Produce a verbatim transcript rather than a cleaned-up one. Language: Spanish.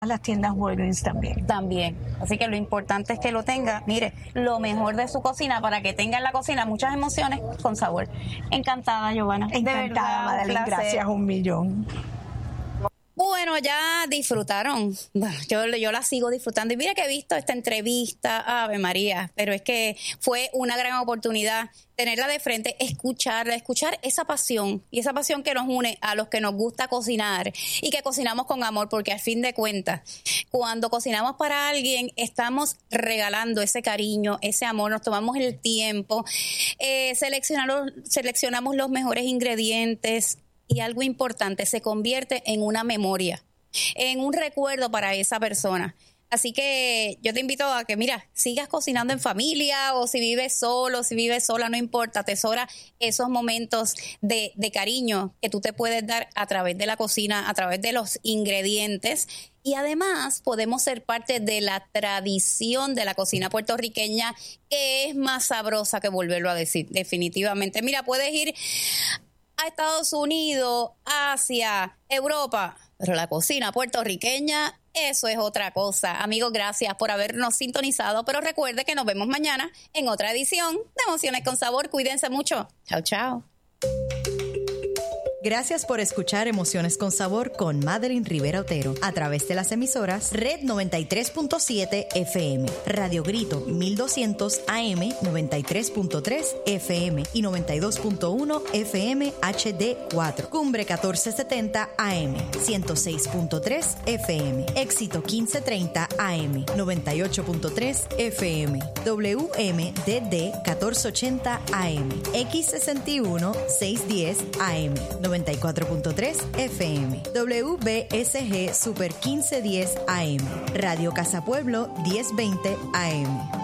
las tiendas Walgreens también. También. Así que lo importante es que lo tenga, mire, lo mejor de su cocina para que tenga en la cocina muchas emociones con sabor. Encantada, Giovanna. Encantada, Madeline. Gracias un millón. Bueno, ya disfrutaron. Yo, yo la sigo disfrutando. Y mira que he visto esta entrevista, Ave María, pero es que fue una gran oportunidad tenerla de frente, escucharla, escuchar esa pasión y esa pasión que nos une a los que nos gusta cocinar y que cocinamos con amor, porque al fin de cuentas, cuando cocinamos para alguien, estamos regalando ese cariño, ese amor, nos tomamos el tiempo, eh, seleccionamos, seleccionamos los mejores ingredientes. Y algo importante, se convierte en una memoria, en un recuerdo para esa persona. Así que yo te invito a que, mira, sigas cocinando en familia o si vives solo, si vives sola, no importa, atesora esos momentos de, de cariño que tú te puedes dar a través de la cocina, a través de los ingredientes. Y además podemos ser parte de la tradición de la cocina puertorriqueña, que es más sabrosa que volverlo a decir, definitivamente. Mira, puedes ir a Estados Unidos, Asia, Europa, pero la cocina puertorriqueña, eso es otra cosa. Amigos, gracias por habernos sintonizado, pero recuerde que nos vemos mañana en otra edición de Emociones con Sabor. Cuídense mucho. Chao, chao. Gracias por escuchar Emociones con Sabor con Madeline Rivera Otero a través de las emisoras Red noventa y tres punto siete F M, Radio Grito mil doscientos A M noventa y tres punto tres F M y noventa y dos punto uno F M H D cuatro, Cumbre catorce setenta A M ciento seis punto tres F M, Éxito quince treinta A M noventa y ocho punto tres F M, W M D D catorce ochenta A M, X sesenta y uno seiscientos diez A M noventa y cuatro punto tres F M, W B S G Super quince diez A M, Radio Casa Pueblo diez veinte A M.